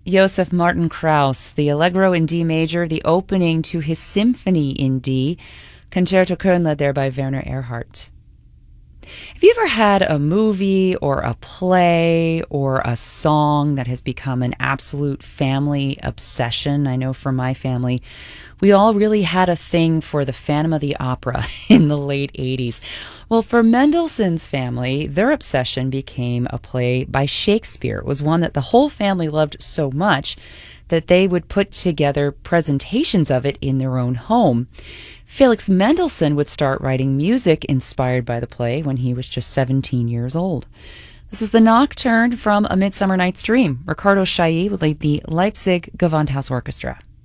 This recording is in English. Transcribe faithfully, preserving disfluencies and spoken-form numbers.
Joseph Martin Krauss, the Allegro in D major, the opening to his Symphony in D, Concerto Kölner there by Werner Erhardt. Have you ever had a movie or a play or a song that has become an absolute family obsession? I know for my family, we all really had a thing for the Phantom of the Opera in the late eighties. Well, for Mendelssohn's family, their obsession became a play by Shakespeare. It was one that the whole family loved so much that they would put together presentations of it in their own home. Felix Mendelssohn would start writing music inspired by the play when he was just seventeen years old. This is the Nocturne from A Midsummer Night's Dream. Ricardo Chailly would lead the Leipzig Gewandhaus Orchestra.